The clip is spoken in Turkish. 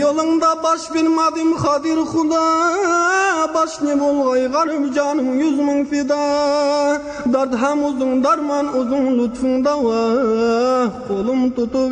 Yolunda baş bilmedim Kadir Huda, baş ne bolgay garip canım 100 min fida. Dard hem uzun darman uzun lütfunda var, kolum tutup